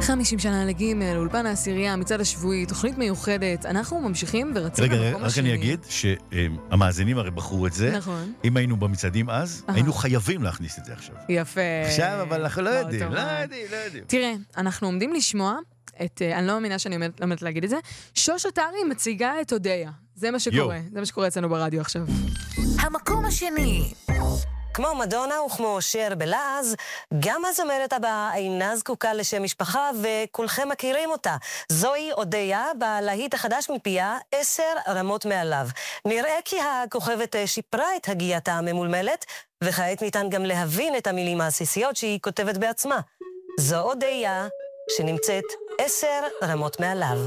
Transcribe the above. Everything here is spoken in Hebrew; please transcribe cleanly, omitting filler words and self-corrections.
50 שנה לגימל, אולפן העשירייה, המצעד השבועי, תוכנית מיוחדת. אנחנו ממשיכים ורצים למקום השני. רק אני אגיד שהמאזינים הרי בחרו את זה. נכון. אם היינו במצעדים אז, היינו חייבים להכניס את זה עכשיו. יפה. עכשיו, אבל אנחנו לא יודעים. תראה, אנחנו עומדים לשמוע אני לא מאמינה שאני עומדת להגיד את זה, שוש עטרי מציגה את אודיה. זה מה שקורה. זה מה שקורה אצלנו ברדיו עכשיו. המקום השני. כמו מדונה וכמו שר בלעז, גם הזמרת הבאה אינה זקוקה לשם משפחה וכולכם מכירים אותה. זוהי אודיה, בלהיט החדש מפיה 10 רמות מעליו. נראה כי הכוכבת שיפרה את הגייתה הממולמלת, וכעת ניתן גם להבין את המילים העסיסיות שהיא כותבת בעצמה. זו אודיה שנמצאת 10 רמות מעליו.